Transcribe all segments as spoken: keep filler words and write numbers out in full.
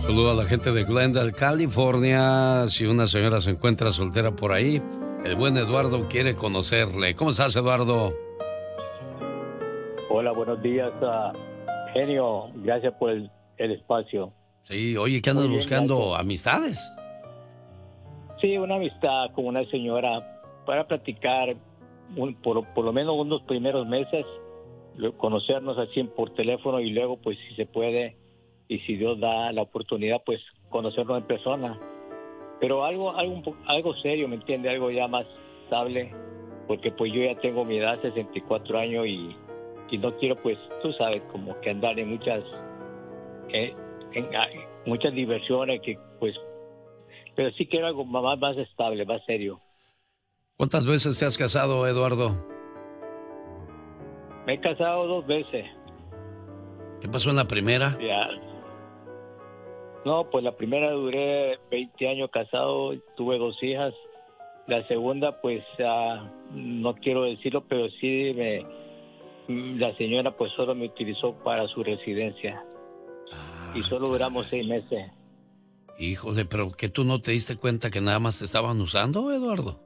Saludo a la gente de Glendale, California. Si una señora se encuentra soltera por ahí, el buen Eduardo quiere conocerle. ¿Cómo estás, Eduardo? Hola, buenos días, uh, genio. Gracias por el, el espacio. Sí, oye, ¿qué andas Muy bien, buscando? gracias. ¿Amistades? Sí, una amistad con una señora para platicar un, por, por lo menos unos primeros meses, lo- conocernos así por teléfono y luego, pues, si se puede y si Dios da la oportunidad, pues, conocernos en persona. Pero algo, algo, un po- algo serio, ¿me entiende? Algo ya más estable, porque pues yo ya tengo mi edad, sesenta y cuatro años y, y no quiero, pues, tú sabes, como que andar en muchas, eh, en, ah, muchas diversiones que, pues, pero sí quiero algo más, más estable, más serio. ¿Cuántas veces te has casado, Eduardo? Me he casado dos veces. ¿Qué pasó en la primera? Ya. No, pues la primera duré veinte años casado, tuve dos hijas. La segunda, pues, ah, no quiero decirlo, pero sí me, mm, la señora pues solo me utilizó para su residencia Ah, y solo duramos caray. seis meses. Híjole, pero ¿que tú no te diste cuenta que nada más te estaban usando, Eduardo?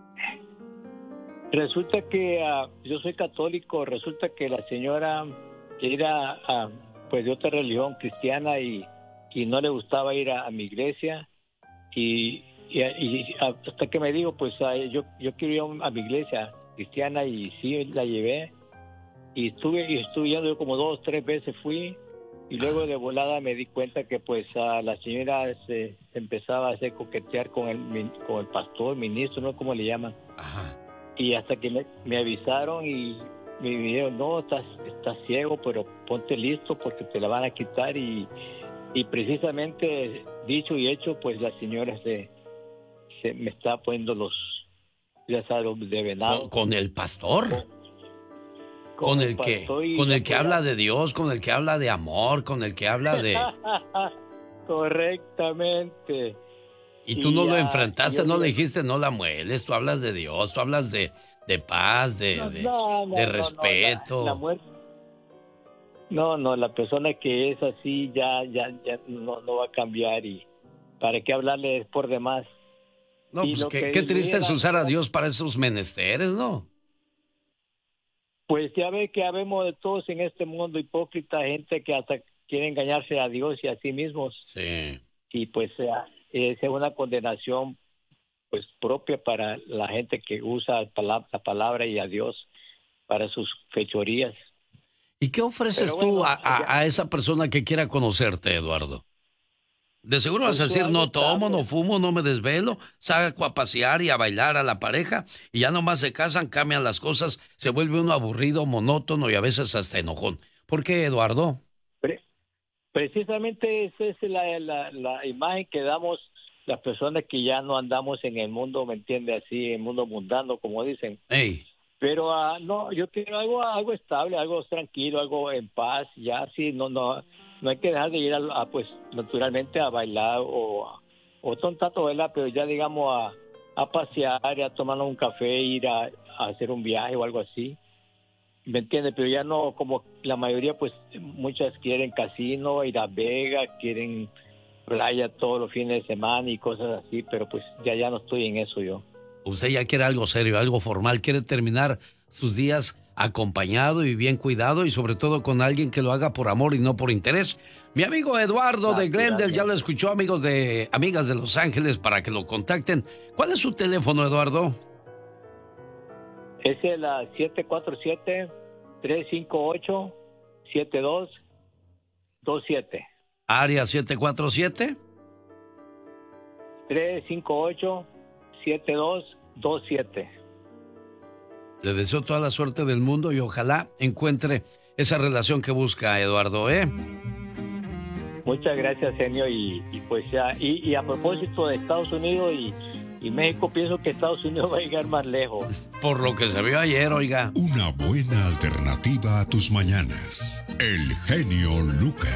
Resulta que ah, yo soy católico, resulta que la señora que era ah, pues de otra religión cristiana y, y no le gustaba ir a, a mi iglesia y, y, y hasta que me dijo pues ah, yo yo quiero ir a mi iglesia cristiana y sí la llevé y estuve y estuve yendo yo como dos tres veces fui y luego de volada me di cuenta que pues a la señora se, se empezaba a hacer coquetear con el min- con el pastor ministro, no sé cómo le llaman. Ajá. Y hasta que me, me avisaron y me dijeron, no, estás, estás ciego, pero ponte listo porque te la van a quitar. Y, y precisamente, dicho y hecho, pues la señora se, se me está poniendo los, ya sabes, los de ¿Con, venado. con el pastor? Con, Con el el que, pastor y con ya el que pues, habla la- de Dios, con el que habla de amor, con el que habla de... Correctamente. Y tú no Y lo ah, enfrentaste, yo no le dije, dijiste, no la mueles, tú hablas de Dios, tú hablas de, de paz, de, no, de, no, de no, no, no, la, la respeto. muerte. No, no, la persona que es así ya, ya, ya no, no va a cambiar y para qué hablarle por demás. No, Y pues lo qué, que qué le dije triste a es la usar a señora, Dios para esos menesteres, ¿no? pues ya ve que habemos de todos en este mundo hipócrita, gente que hasta quiere engañarse a Dios y a sí mismos. Sí. Y pues eh, esa es una condenación pues propia para la gente que usa la palabra, la palabra y a Dios para sus fechorías. ¿Y qué ofreces Pero tú bueno, a, ya, a, a esa persona que quiera conocerte, Eduardo? De seguro vas a pues decir, algo no tomo, estable. no fumo, no me desvelo, saco a pasear y a bailar a la pareja y ya nomás se casan, cambian las cosas, se vuelve uno aburrido, monótono y a veces hasta enojón. ¿Por qué, Eduardo? Pre- Precisamente esa es la, la, la imagen que damos las personas que ya no andamos en el mundo, ¿me entiende? Así, en el mundo mundano, como dicen. Ey, Pero ah, no, yo quiero algo algo estable, algo tranquilo, algo en paz, ya sí, no no no hay que dejar de ir a, a, pues naturalmente a bailar o o son tanto, ¿verdad? Pero ya digamos a, a pasear, a tomarnos un café, ir a, a hacer un viaje o algo así. ¿Me entiendes? Pero ya no, como la mayoría, pues muchas quieren casino, ir a Vegas, quieren playa todos los fines de semana y cosas así, pero pues ya ya no estoy en eso yo. usted ya quiere algo serio, algo formal, quiere terminar sus días acompañado y bien cuidado y sobre todo con alguien que lo haga por amor y no por interés. Mi amigo Eduardo de Glendale ya lo Naturalmente. escuchó, amigos de amigas de Los Ángeles, para que lo contacten. ¿Cuál es su teléfono, Eduardo? Ese es la siete cuatro siete, tres cinco ocho, siete dos dos siete. Área siete cuatro siete. tres cinco ocho, siete dos dos siete. Le deseo toda la suerte del mundo y ojalá encuentre esa relación que busca, Eduardo, ¿eh? Muchas gracias, genio. Y, y pues ya, y, y a propósito de Estados Unidos y, y México, pienso que Estados Unidos va a llegar más lejos. Por lo que se vio ayer, oiga. Una buena alternativa a tus mañanas. El genio Lucas.